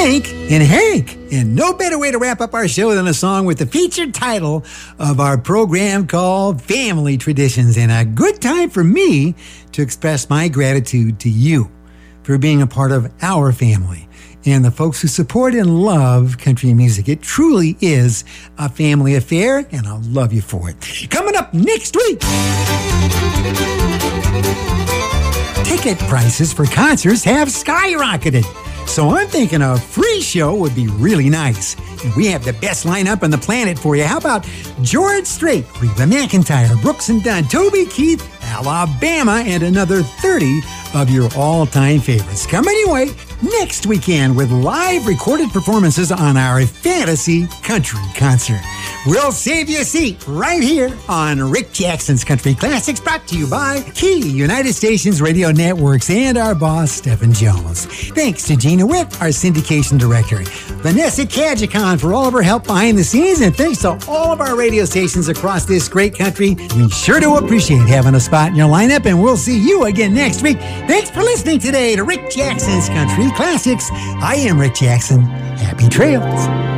Hank and Hank. And no better way to wrap up our show than a song with the featured title of our program called Family Traditions. And a good time for me to express my gratitude to you for being a part of our family and the folks who support and love country music. It truly is a family affair, and I love you for it. Coming up next week, ticket prices for concerts have skyrocketed. So I'm thinking a free show would be really nice. And we have the best lineup on the planet for you. How about George Strait, Reba McEntire, Brooks and Dunn, Toby Keith, Alabama, and another 30 of your all-time favorites. Coming your way next weekend with live recorded performances on our Fantasy Country Concert. We'll save you a seat right here on Rick Jackson's Country Classics, brought to you by Key United Stations Radio Networks and our boss, Stephen Jones. Thanks to Gina Witt, our syndication director, Vanessa Kajikon for all of her help behind the scenes, and thanks to all of our radio stations across this great country. We sure do appreciate having a spot in your lineup, and we'll see you again next week. Thanks for listening today to Rick Jackson's Country Classics. I am Rick Jackson. Happy trails.